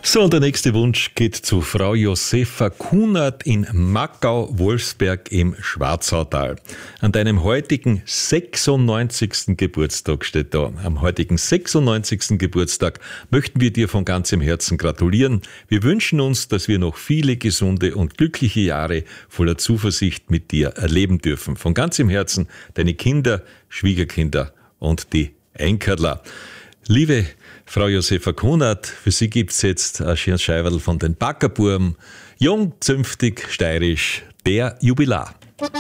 So, und der nächste Wunsch geht zu Frau Josefa Kunert in Mackau-Wolfsberg im Schwarzautal. An deinem heutigen 96. Geburtstag steht da. Am heutigen 96. Geburtstag möchten wir dir von ganzem Herzen gratulieren. Wir wünschen uns, dass wir noch viele gesunde und glückliche Jahre voller Zuversicht mit dir erleben dürfen. Von ganzem Herzen deine Kinder, Schwiegerkinder und die Enkerler. Liebe Frau Josefa Kunert, für Sie gibt's jetzt ein schönes Scheiberl von den Backerburm. Jung, zünftig, steirisch, der Jubilar.